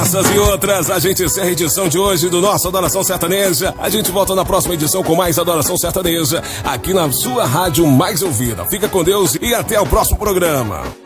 Essas e outras, a gente encerra a edição de hoje do nosso Adoração Sertaneja. A gente volta na próxima edição com mais Adoração Sertaneja, aqui na sua rádio mais ouvida. Fica com Deus e até o próximo programa.